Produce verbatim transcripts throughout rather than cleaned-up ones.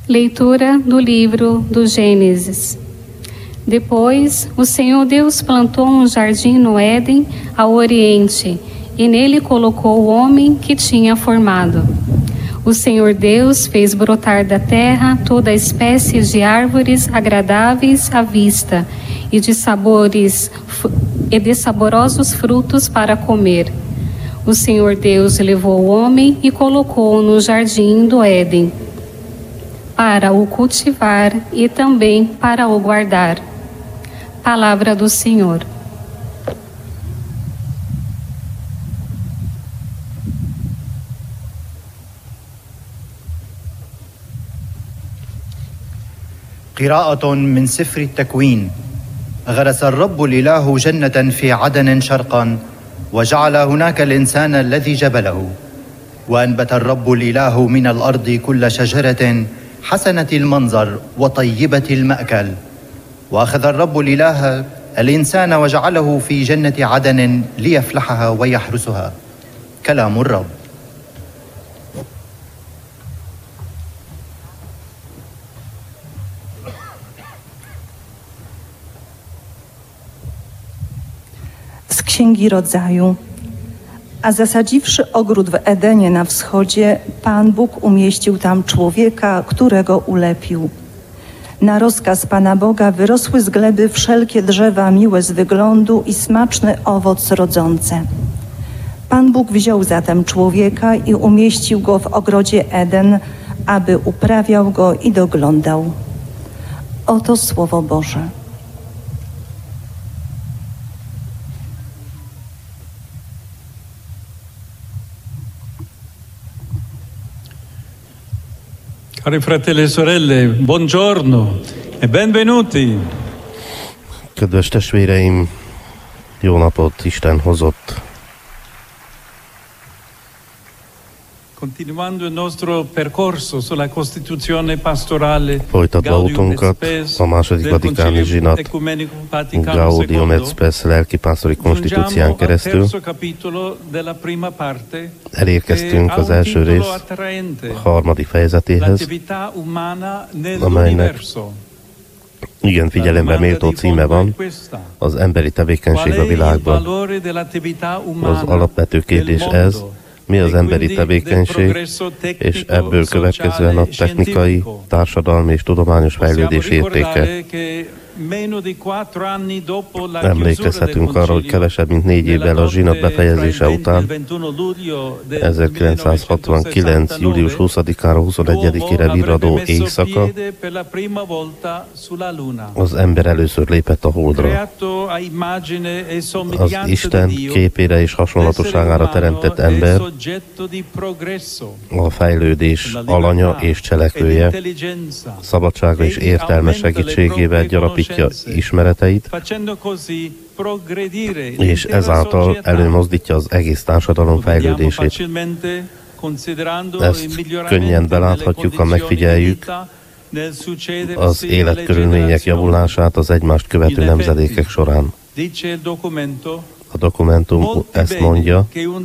Leitura do livro do Gênesis. Depois, o Senhor Deus plantou um jardim no Éden, ao oriente, e nele colocou o homem que tinha formado. O Senhor Deus fez brotar da terra toda espécie de árvores agradáveis à vista e de sabores e de saborosos frutos para comer. O Senhor Deus levou o homem e colocou-o no jardim do Éden, para o cultivar e também para o guardar. Palavra do Senhor. قراءة من سفر التكوين. غرس الرب الإله جنة في عدن شرقا وجعل هناك الإنسان الذي جبله. وأنبت الرب الإله من الأرض كل شجرة حسنة المنظر وطيبة المأكل. وأخذ الرب الإله الإنسان وجعله في جنة عدن ليفلحها ويحرسها. كلام الرب. Z Księgi Rodzaju. A zasadziwszy ogród w Edenie na wschodzie, Pan Bóg umieścił tam człowieka, którego ulepił. Na rozkaz Pana Boga wyrosły z gleby wszelkie drzewa miłe z wyglądu i smaczny owoc rodzące. Pan Bóg wziął zatem człowieka i umieścił go w ogrodzie Eden, aby uprawiał go i doglądał. Oto Słowo Boże. Cari fratelli e sorelle, buongiorno e benvenuti. Kedves testvéreim, jó napot, Isten hozott. Continuando il nostro percorso sulla Costituzione pastorale, Folytatva utunkat a második vatikáni zsinat Gaudium et Spes lelkipásztori konstitúcián keresztül elérkeztünk az első rész harmadik fejezetéhez, amelynek igen figyelembe méltó címe van, az emberi tevékenység a világban. Az alapvető kérdés ez, mi az emberi tevékenység, és ebből következően a technikai, társadalmi és tudományos fejlődés értéke. Emlékezhetünk arra, hogy kevesebb, mint négy évvel a zsinat befejezése után, ezerkilencszázhatvankilenc. július huszadikára huszonegyedikére virradó éjszaka, az ember először lépett a Holdra. Az Isten képére és hasonlatosságára teremtett ember a fejlődés alanya és cselekvője, szabadsága és értelme segítségével gyarapítja ismereteit, és ezáltal előmozdítja az egész társadalom fejlődését. Ezt könnyen beláthatjuk, ha megfigyeljük az életkörülmények javulását az egymást követő nemzedékek során. A dokumentum ezt mondja,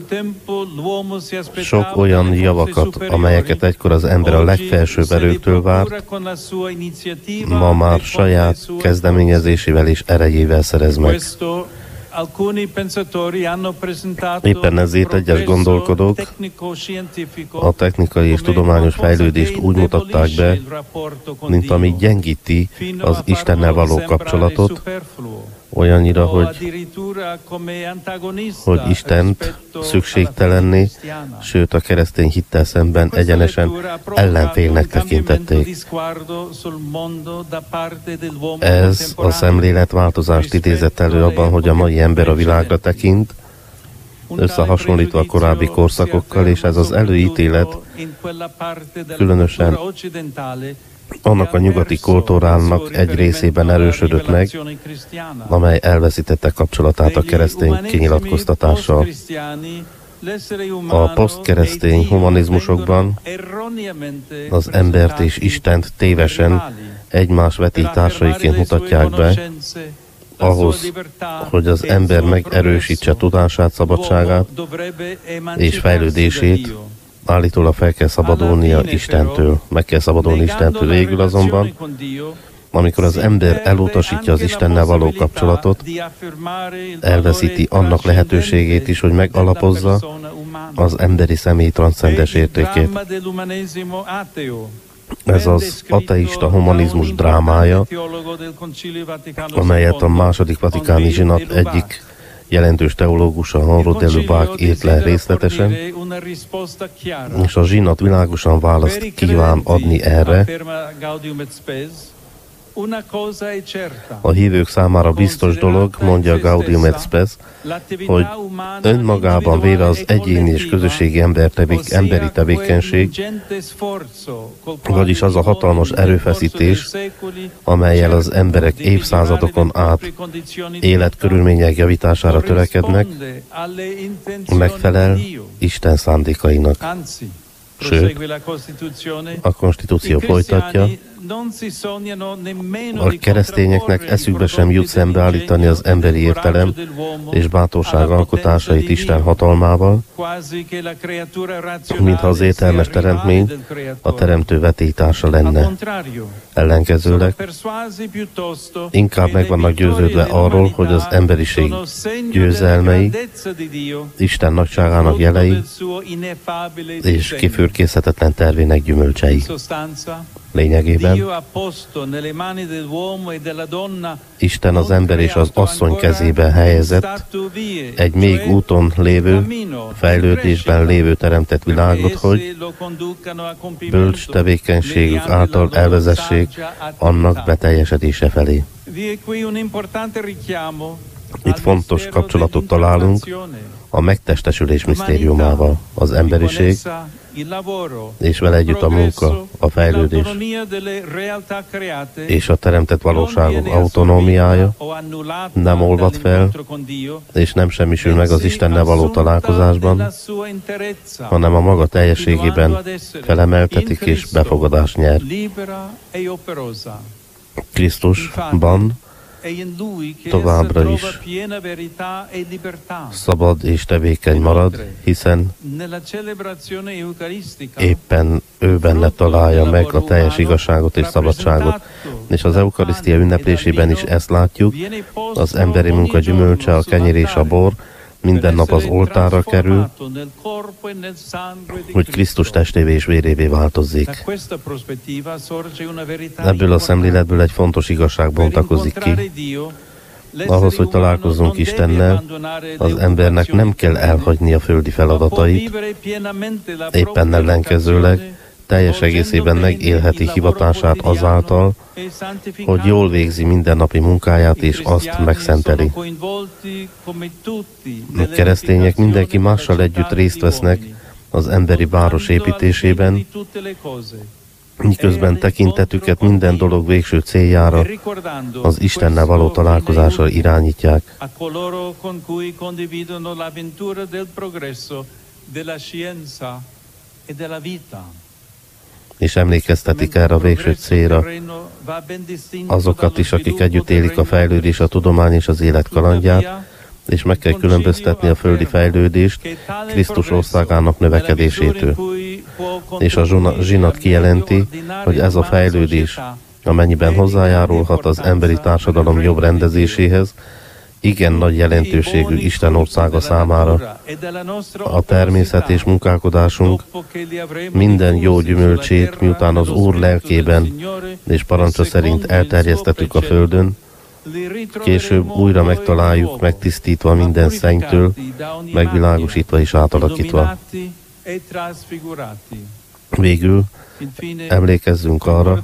sok olyan javakat, amelyeket egykor az ember a legfelsőbb erőktől várt, ma már saját kezdeményezésével és erejével szerez meg. Éppen ezért egyes gondolkodók a technikai és tudományos fejlődést úgy mutatták be, mint ami gyengíti az Istennel való kapcsolatot, olyannyira, hogy, hogy Istent szükségtelenné, sőt a keresztény hittel szemben egyenesen ellenfélnek tekintették. Ez a szemléletváltozást idézett elő abban, hogy a mai ember a világra tekint, összehasonlítva a korábbi korszakokkal, és ez az előítélet különösen annak a nyugati kultúrának egy részében erősödött meg, amely elveszítette kapcsolatát a keresztény kinyilatkoztatással. A posztkeresztény humanizmusokban az embert és Istent tévesen egymás vetítársaiként mutatják be, ahhoz, hogy az ember megerősítse tudását, szabadságát és fejlődését, állítólag fel kell szabadulnia Istentől, meg kell szabadulni Istentől. Végül azonban, amikor az ember elutasítja az Istennel való kapcsolatot, elveszíti annak lehetőségét is, hogy megalapozza az emberi személy transzcendens értékét. Ez az ateista humanizmus drámája, amelyet a második vatikáni zsinat egyik jelentős teológusa, Henri de Lubac írt le részletesen, és a zsinat világosan választ kíván adni erre. A hívők számára biztos dolog, mondja Gaudium et Spes, hogy önmagában véve az egyéni és közösségi embertevék, emberi tevékenység, vagyis az a hatalmas erőfeszítés, amellyel az emberek évszázadokon át életkörülmények javítására törekednek, megfelel Isten szándékainak. Sőt, a konstitúció folytatja, a keresztényeknek eszükbe sem jut szembeállítani az emberi értelem és bátorság alkotásait Isten hatalmával, mintha az értelmes teremtmény a teremtő vetélytársa lenne. Ellenkezőleg inkább meg vannak győződve arról, hogy az emberiség győzelmei, Isten nagyságának jelei és kifürkészhetetlen tervének gyümölcsei. Lényegében Isten az ember és az asszony kezébe helyezett egy még úton lévő, fejlődésben lévő teremtett világot, hogy bölcs tevékenységük által elvezessék annak beteljesedése felé. Itt fontos kapcsolatot találunk a megtestesülés misztériumával, az emberiség, és vele együtt a munka, a fejlődés és a teremtett valóságok autonómiája nem olvad fel, és nem semmisül meg az Istennel való találkozásban, hanem a maga teljességében felemeltetik és befogadást nyer. Krisztusban továbbra is szabad és tevékeny marad, hiszen éppen ő benne találja meg a teljes igazságot és szabadságot. És az eukarisztia ünneplésében is ezt látjuk, az emberi munka gyümölcse, a kenyér és a bor minden nap az oltárra kerül, hogy Krisztus testévé és vérévé változzék. Ebből a szemléletből egy fontos igazság bontakozik ki. Ahhoz, hogy találkozzunk Istennel, az embernek nem kell elhagyni a földi feladatait, éppen ellenkezőleg teljes egészében megélheti hivatását azáltal, hogy jól végzi mindennapi munkáját és azt megszenteli. A keresztények mindenki mással együtt részt vesznek az emberi város építésében, miközben tekintetüket minden dolog végső céljára, az Istennel való találkozásra irányítják. És emlékeztetik erre a végső célra azokat is, akik együtt élik a fejlődés, a tudomány és az élet kalandját, és meg kell különböztetni a földi fejlődést Krisztus országának növekedésétől. És a zsinat kijelenti, hogy ez a fejlődés, amennyiben hozzájárulhat az emberi társadalom jobb rendezéséhez, igen nagy jelentőségű Isten országa számára. A természet és munkálkodásunk minden jó gyümölcsét, miután az Úr lelkében és parancsa szerint elterjesztettük a földön, később újra megtaláljuk, megtisztítva minden szennystől, megvilágosítva és átalakítva. Végül emlékezzünk arra,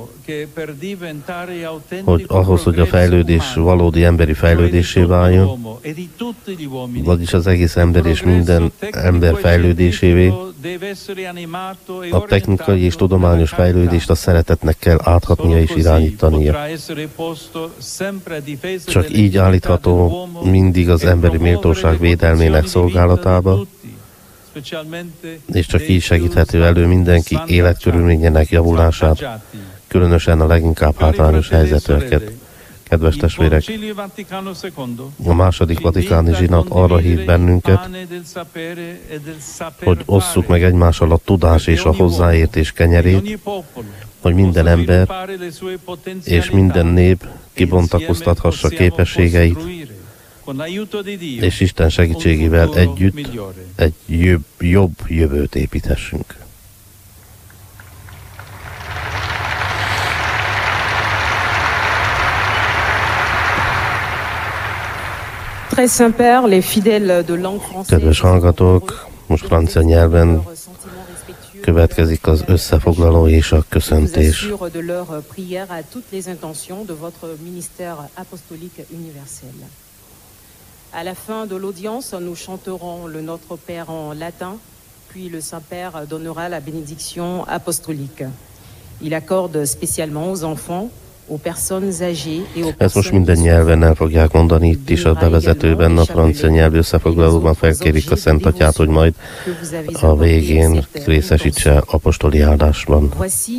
hogy ahhoz, hogy a fejlődés valódi emberi fejlődésé váljon, vagyis az egész ember és minden ember fejlődésévé, a technikai és tudományos fejlődést a szeretetnek kell áthatnia és irányítania. Csak így állítható mindig az emberi méltóság védelmének szolgálatába, és csak így segíthető elő mindenki életkörülményének javulását, különösen a leginkább hátrányos helyzetűeket. Kedves testvérek, a második vatikáni zsinat arra hív bennünket, hogy osszuk meg egymással a tudás és a hozzáértés kenyerét, hogy minden ember és minden nép kibontakoztathassa képességeit, és Isten segítségével együtt egy jobb, jobb jövőt építhessünk. Kedves hallgatók, most francia nyelven következik az összefoglaló és a köszöntés. À la fin de l'audience, nous chanterons le Notre Père en latin, puis le Saint-Père donnera la bénédiction apostolique. Il accorde spécialement aux enfants, aux personnes âgées et aux Ezt most minden nyelven el fogják mondani, itt is a bevezetőben, a francia nyelv összefoglalóban felkérik a Szent Atyát, hogy majd a végén részesítse apostoli áldásban.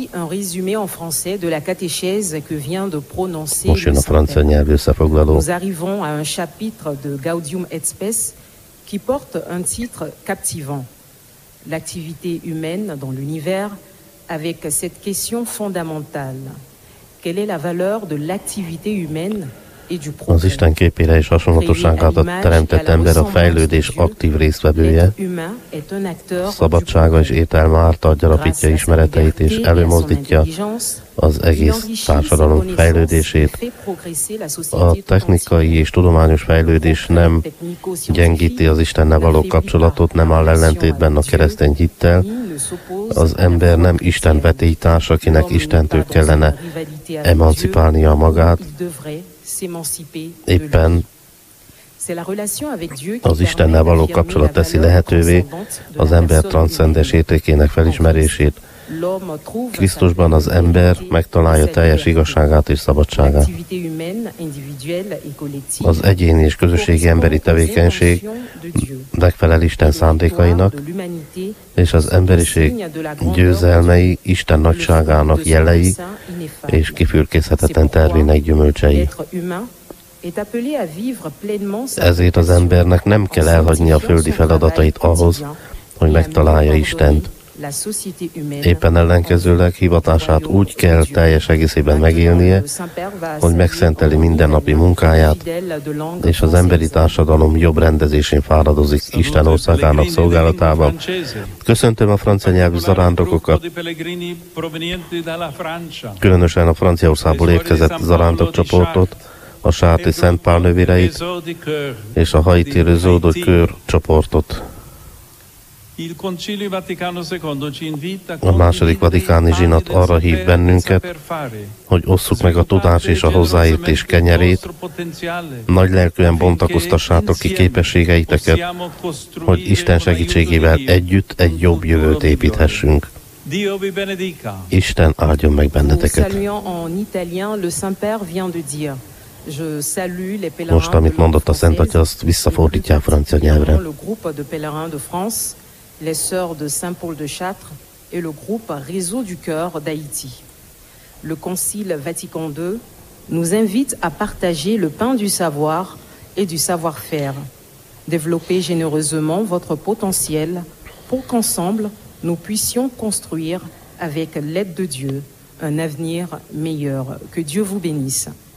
Most jön a francia nyelv összefoglaló. Nous arrivons à un chapitre de Gaudium et Spes qui porte un titre captivant. L'activité humaine dans l'univers avec cette question fondamentale. Quelle est la valeur de l'activité humaine et du progrès? Az Isten képére és hasonlatosságát a teremtett ember a fejlődés aktív résztvevője, szabadsága és ételme által gyarapítja ismereteit és előmozdítja az egész társadalom fejlődését. A technikai és tudományos fejlődés nem gyengíti az Istennel való kapcsolatot, nem áll ellentétben a keresztény hittel. Az ember nem Isten vetélytárs, akinek Istentől kellene emancipálnia magát. Éppen az Istennel való kapcsolat teszi lehetővé az ember transzcendens értékének felismerését. Krisztusban az ember megtalálja teljes igazságát és szabadságát. Az egyéni és közösségi emberi tevékenység megfelel Isten szándékainak, és az emberiség győzelmei Isten nagyságának jelei és kifürkészhetetlen tervének gyümölcsei. Ezért az embernek nem kell elhagyni a földi feladatait ahhoz, hogy megtalálja Istent. Éppen ellenkezőleg hivatását úgy kell teljes egészében megélnie, hogy megszenteli mindennapi munkáját, és az emberi társadalom jobb rendezésén fáradozik Isten országának szolgálatában. Köszöntöm a francia nyelvű zarándokokat, különösen a Franciaországból érkezett zarándok csoportot, a Sárti Szent Pál nővéreit és a Haiti Réseau de Cœur csoportot. A második vatikáni zsinat arra hív bennünket, hogy osszuk meg a tudás és a hozzáértés kenyerét, nagy lelkűen bontakoztassátok ki képességeiteket, hogy Isten segítségével együtt egy jobb jövőt építhessünk. Isten áldjon meg benneteket. Most, amit mondott a Szent Atya, azt visszafordítják francia nyelvre. Les Sœurs de Saint-Paul de Chartres et le groupe Réseau du Cœur d'Haïti. Le Concile Vatican deux nous invite à partager le pain du savoir et du savoir-faire. Développez généreusement votre potentiel pour qu'ensemble, nous puissions construire, avec l'aide de Dieu, un avenir meilleur. Que Dieu vous bénisse.